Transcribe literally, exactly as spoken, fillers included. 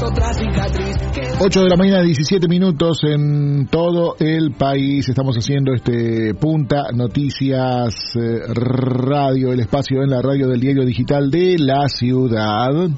otra cicatriz. ocho de la mañana, diecisiete minutos en todo el país. Estamos haciendo este Punta Noticias eh, Radio, el espacio en la radio del diario digital de la ciudad.